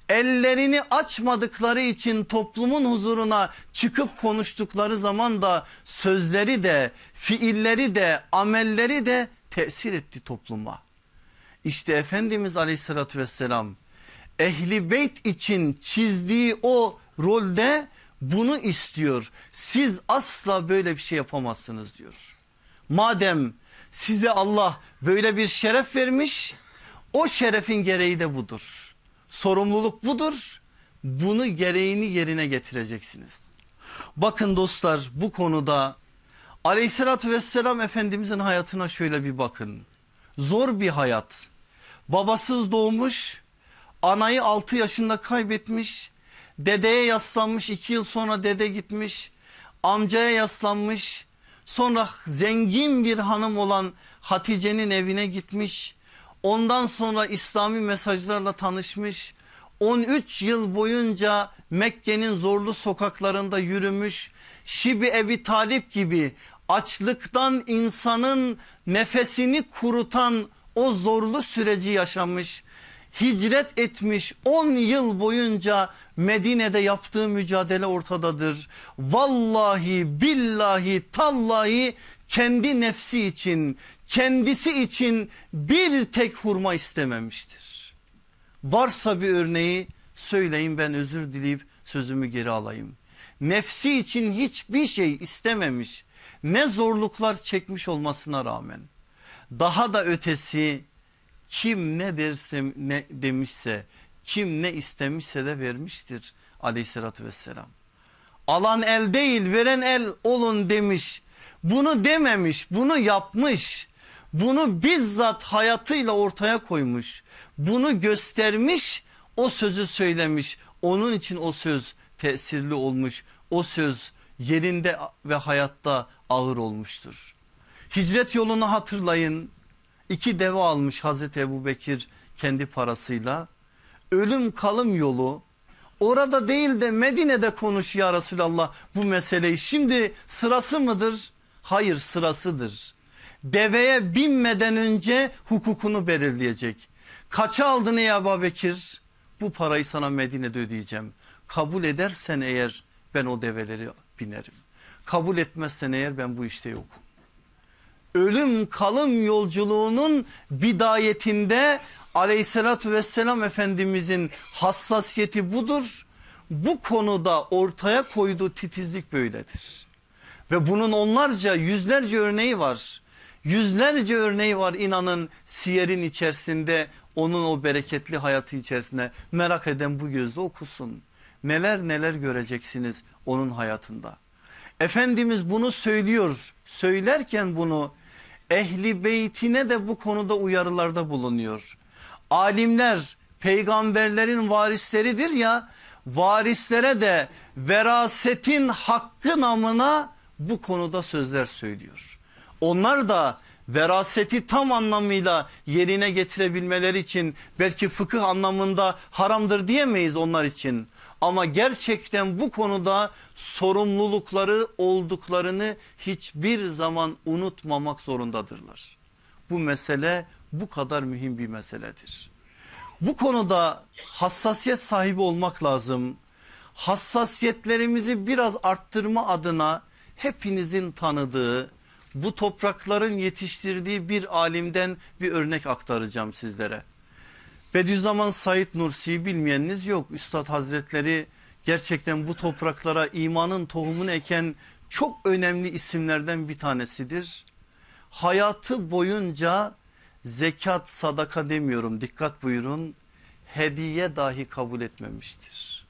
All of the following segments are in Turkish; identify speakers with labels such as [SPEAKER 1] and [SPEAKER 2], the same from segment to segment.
[SPEAKER 1] ellerini açmadıkları için toplumun huzuruna çıkıp konuştukları zaman da sözleri de, fiilleri de, amelleri de tesir etti topluma. İşte Efendimiz Aleyhisselatü Vesselam Ehli Beyt için çizdiği o rolde bunu istiyor. Siz asla böyle bir şey yapamazsınız diyor. Madem size Allah böyle bir şeref vermiş, o şerefin gereği de budur. Sorumluluk budur. Bunu gereğini yerine getireceksiniz. Bakın dostlar, bu konuda Aleyhisselatü Vesselam Efendimizin hayatına şöyle bir bakın. Zor bir hayat. Babasız doğmuş, anayı 6 yaşında kaybetmiş, dedeye yaslanmış, 2 yıl sonra dede gitmiş, amcaya yaslanmış, sonra zengin bir hanım olan Hatice'nin evine gitmiş, ondan sonra İslami mesajlarla tanışmış, 13 yıl boyunca Mekke'nin zorlu sokaklarında yürümüş, Şibi Ebi Talip gibi açlıktan insanın nefesini kurutan o zorlu süreci yaşamış, hicret etmiş, 10 yıl boyunca Medine'de yaptığı mücadele ortadadır. Vallahi billahi tallahi kendi nefsi için, kendisi için bir tek hurma istememiştir. Varsa bir örneği söyleyin, ben özür dileyip sözümü geri alayım. Nefsi için hiçbir şey istememiş, ne zorluklar çekmiş olmasına rağmen. Daha da ötesi, kim ne derse, ne demişse, kim ne istemişse de vermiştir Aleyhissalatü vesselam. Alan el değil, veren el olun demiş. Bunu dememiş, bunu yapmış. Bunu bizzat hayatıyla ortaya koymuş. Bunu göstermiş, o sözü söylemiş. Onun için o söz tesirli olmuş. O söz yerinde ve hayatta ağır olmuştur. Hicret yolunu hatırlayın. 2 deve almış Hazreti Ebubekir kendi parasıyla. Ölüm kalım yolu, orada değil de Medine'de konuş ya Resulallah bu meseleyi. Şimdi sırası mıdır? Hayır, sırasıdır. Deveye binmeden önce hukukunu belirleyecek. Kaça aldın ey Ebubekir? Bu parayı sana Medine'de ödeyeceğim. Kabul edersen eğer ben o develeri binerim. Kabul etmezsen eğer ben bu işte yokum. Ölüm kalım yolculuğunun bidayetinde Aleyhissalatü vesselam Efendimizin hassasiyeti budur. Bu konuda ortaya koyduğu titizlik böyledir. Ve bunun onlarca, yüzlerce örneği var. Yüzlerce örneği var, inanın, siyerin içerisinde, onun o bereketli hayatı içerisinde. Merak eden bu gözle okusun. Neler neler göreceksiniz onun hayatında. Efendimiz bunu söylüyor. Söylerken bunu Ehli Beytine de bu konuda uyarılarda bulunuyor. Alimler peygamberlerin varisleridir ya, varislere de verasetin hakkı namına bu konuda sözler söylüyor. Onlar da veraseti tam anlamıyla yerine getirebilmeleri için, belki fıkıh anlamında haramdır diyemeyiz onlar için, ama gerçekten bu konuda sorumlulukları olduklarını hiçbir zaman unutmamak zorundadırlar. Bu mesele bu kadar mühim bir meseledir. Bu konuda hassasiyet sahibi olmak lazım. Hassasiyetlerimizi biraz arttırma adına hepinizin tanıdığı, bu toprakların yetiştirdiği bir alimden bir örnek aktaracağım sizlere. Bediüzzaman Said Nursi'yi bilmeyeniniz yok. Üstad Hazretleri gerçekten bu topraklara imanın tohumunu eken çok önemli isimlerden bir tanesidir. Hayatı boyunca zekat, sadaka demiyorum, dikkat buyurun, hediye dahi kabul etmemiştir.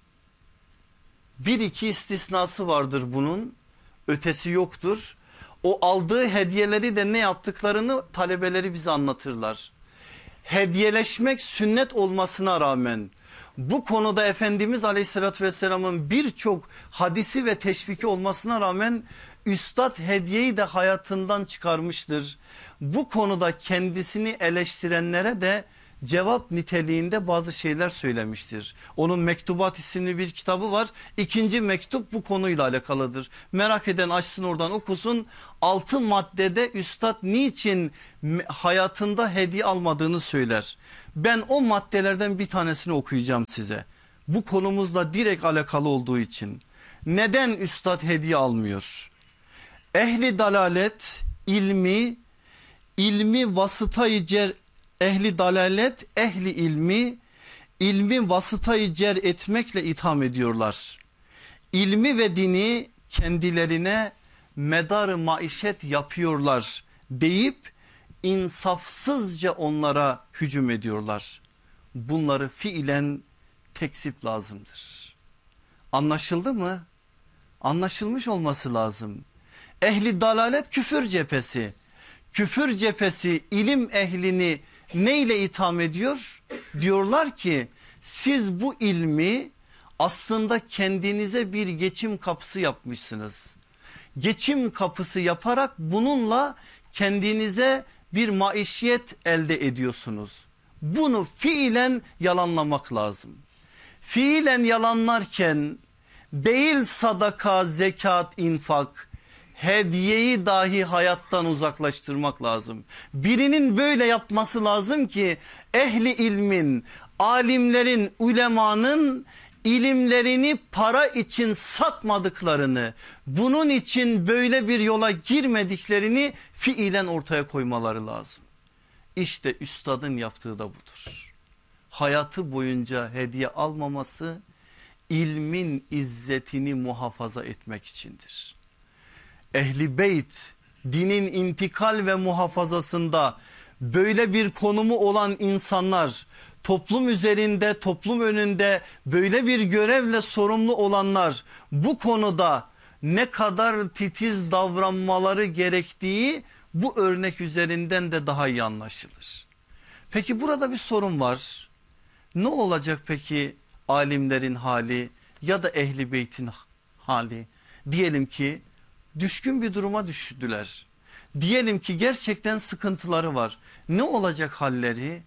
[SPEAKER 1] Bir iki istisnası vardır bunun, ötesi yoktur. O aldığı hediyeleri de ne yaptıklarını talebeleri bize anlatırlar. Hediyeleşmek sünnet olmasına rağmen bu konuda Efendimiz Aleyhisselatü Vesselam'ın birçok hadisi ve teşviki olmasına rağmen üstad hediyeyi de hayatından çıkarmıştır. Bu konuda kendisini eleştirenlere de cevap niteliğinde bazı şeyler söylemiştir. Onun Mektubat isimli bir kitabı var. 2. mektup bu konuyla alakalıdır. Merak eden açsın, oradan okusun. 6 maddede üstad niçin hayatında hediye almadığını söyler. Ben o maddelerden bir tanesini okuyacağım size. bu konumuzla direkt alakalı olduğu için. Neden üstad hediye almıyor? Ehli dalalet ilmi vasıtayı cer, ehli dalalet ehli ilmi vasıtayı cer etmekle itham ediyorlar. İlmi ve dini kendilerine medar-ı maişet yapıyorlar deyip insafsızca onlara hücum ediyorlar. Bunları fiilen tekzip lazımdır. Anlaşıldı mı? Anlaşılmış olması lazım. Ehli dalalet küfür cephesi. Küfür cephesi ilim ehlini neyle itham ediyor? Diyorlar ki siz bu ilmi aslında kendinize bir geçim kapısı yapmışsınız. Geçim kapısı yaparak bununla kendinize bir maişiyet elde ediyorsunuz. Bunu fiilen yalanlamak lazım. Fiilen yalanlarken değil sadaka, zekat, infak, hediyeyi dahi hayattan uzaklaştırmak lazım. Birinin böyle yapması lazım ki ehli ilmin, alimlerin, ulemanın ilimlerini para için satmadıklarını, bunun için böyle bir yola girmediklerini fiilen ortaya koymaları lazım. İşte üstadın yaptığı da budur. Hayatı boyunca hediye almaması ilmin izzetini muhafaza etmek içindir. Ehli beyt dinin intikal ve muhafazasında böyle bir konumu olan insanlar, toplum üzerinde, toplum önünde böyle bir görevle sorumlu olanlar bu konuda ne kadar titiz davranmaları gerektiği bu örnek üzerinden de daha iyi anlaşılır. Peki burada bir sorun var. Ne olacak peki alimlerin hali ya da ehli beytin hali? Diyelim ki düşkün bir duruma düştüler. Diyelim ki gerçekten sıkıntıları var. Ne olacak halleri?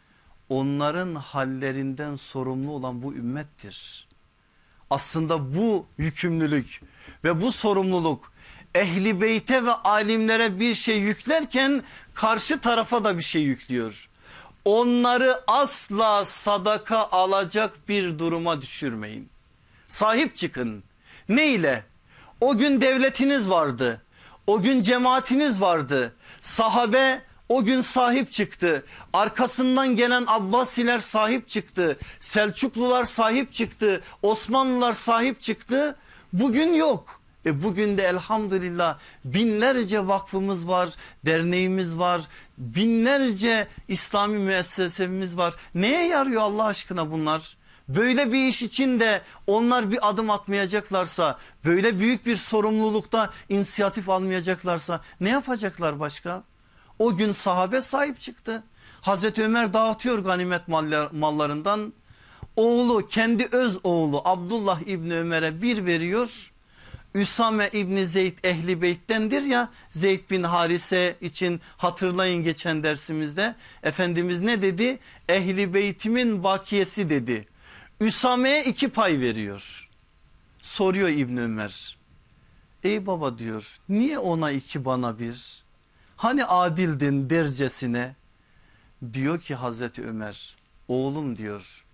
[SPEAKER 1] Onların hallerinden sorumlu olan bu ümmettir. Aslında bu yükümlülük ve bu sorumluluk ehli beyte ve alimlere bir şey yüklerken karşı tarafa da bir şey yüklüyor. Onları asla sadaka alacak bir duruma düşürmeyin. Sahip çıkın. Ne ile? O gün devletiniz vardı. O gün cemaatiniz vardı. Sahabe o gün sahip çıktı. Arkasından gelen Abbasiler sahip çıktı. Selçuklular sahip çıktı. Osmanlılar sahip çıktı. Bugün yok. Bugün de elhamdülillah binlerce vakfımız var, derneğimiz var, binlerce İslami müessesemiz var. Neye yarıyor Allah aşkına bunlar? Böyle bir iş için de onlar bir adım atmayacaklarsa, böyle büyük bir sorumlulukta inisiyatif almayacaklarsa ne yapacaklar başka? O gün sahabe sahip çıktı. Hazreti Ömer dağıtıyor ganimet mallarından. Oğlu, kendi öz oğlu Abdullah İbni Ömer'e bir veriyor. Üsame İbni Zeyd ehli beyttendir ya, Zeyd bin Harise için hatırlayın geçen dersimizde. Efendimiz ne dedi? Ehli beytimin bakiyesi dedi. Üsame'ye 2 pay veriyor. Soruyor İbni Ömer. Ey baba diyor, niye ona 2 bana 1? Hani adildin dercesine? Diyor ki Hazreti Ömer, oğlum diyor,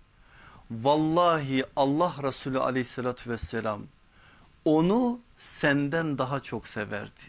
[SPEAKER 1] vallahi Allah Resulü aleyhissalatü vesselam onu senden daha çok severdi.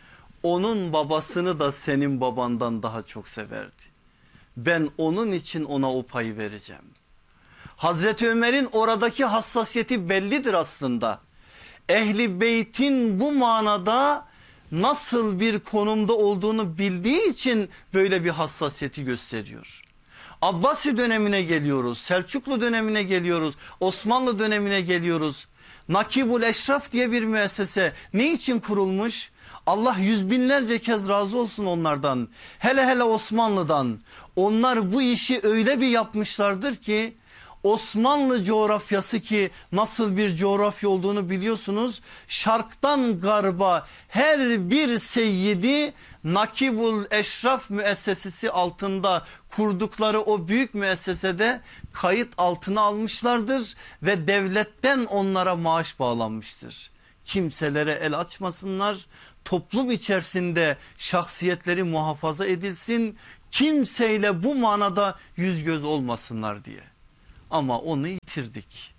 [SPEAKER 1] Onun babasını da senin babandan daha çok severdi. Ben onun için ona o payı vereceğim. Hazreti Ömer'in oradaki hassasiyeti bellidir aslında. Ehli beytin bu manada nasıl bir konumda olduğunu bildiği için böyle bir hassasiyeti gösteriyor. Abbasi dönemine geliyoruz, Selçuklu dönemine geliyoruz, Osmanlı dönemine geliyoruz. Nakibul Eşraf diye bir müessese ne için kurulmuş? Allah yüz binlerce kez razı olsun onlardan. Hele hele Osmanlı'dan. Onlar bu işi öyle bir yapmışlardır ki Osmanlı coğrafyası, ki nasıl bir coğrafya olduğunu biliyorsunuz. Şarktan garba her bir seyyidi Nakibul Eşraf müessesesi altında kurdukları o büyük müessesede kayıt altına almışlardır ve devletten onlara maaş bağlanmıştır. Kimselere el açmasınlar, toplum içerisinde şahsiyetleri muhafaza edilsin, kimseyle bu manada yüz göz olmasınlar diye. Ama onu yitirdik.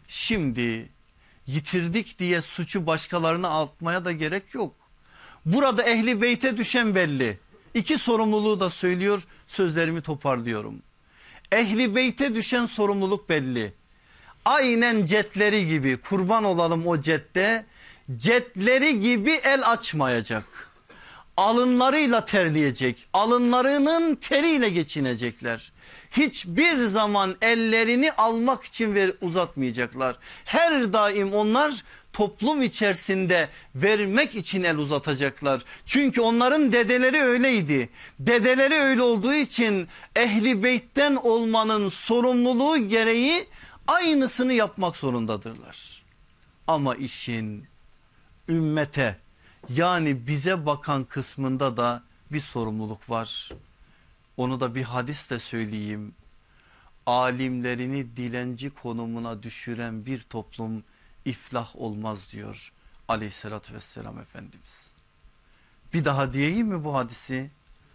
[SPEAKER 1] Şimdi yitirdik diye suçu başkalarına atmaya da gerek yok. Burada Ehli Beyt'e düşen belli. İki sorumluluğu da söylüyor, sözlerimi toparlıyorum. Ehli Beyt'e düşen sorumluluk belli. Aynen cetleri gibi, kurban olalım o cette, cetleri gibi el açmayacak. Alınlarıyla terleyecek, alınlarının teriyle geçinecekler. Hiçbir zaman ellerini almak için uzatmayacaklar. Her daim onlar toplum içerisinde vermek için el uzatacaklar. Çünkü onların dedeleri öyleydi. Dedeleri öyle olduğu için Ehli Beyt'ten olmanın sorumluluğu gereği aynısını yapmak zorundadırlar. Ama işin ümmete, yani bize bakan kısmında da bir sorumluluk var. Onu da bir hadisle söyleyeyim. Alimlerini dilenci konumuna düşüren bir toplum iflah olmaz diyor aleyhissalatü vesselam Efendimiz. Bir daha diyeyim mi bu hadisi?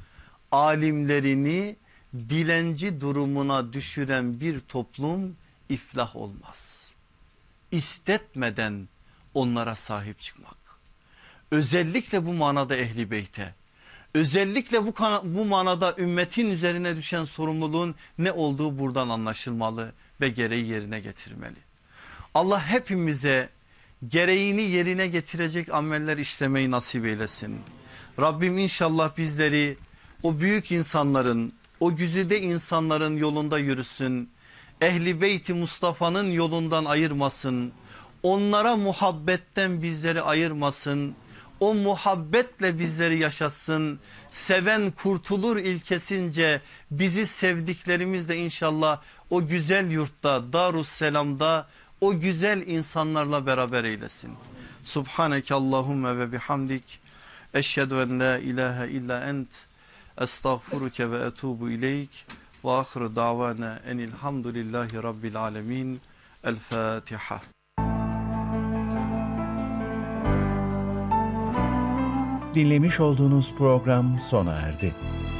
[SPEAKER 1] Alimlerini dilenci durumuna düşüren bir toplum iflah olmaz. İstetmeden onlara sahip çıkmak. Özellikle bu manada Ehli Beyt'e, özellikle bu manada ümmetin üzerine düşen sorumluluğun ne olduğu buradan anlaşılmalı ve gereği yerine getirmeli. Allah hepimize gereğini yerine getirecek ameller işlemeyi nasip eylesin. Rabbim inşallah bizleri o büyük insanların, o güzide insanların yolunda yürüsün. Ehli Beyt-i Mustafa'nın yolundan ayırmasın. Onlara muhabbetten bizleri ayırmasın. O muhabbetle bizleri yaşatsın. Seven kurtulur ilkesince bizi sevdiklerimizle inşallah o güzel yurtta, Darusselam'da o güzel insanlarla beraber eylesin. Subhaneke Allahümme ve bihamdik. Eşhedü en la ilahe illa ent. Estağfuruke ve etubu ileyk. Ve ahir davana enilhamdülillahi rabbil alemin. El Fatiha.
[SPEAKER 2] Dinlemiş olduğunuz program sona erdi.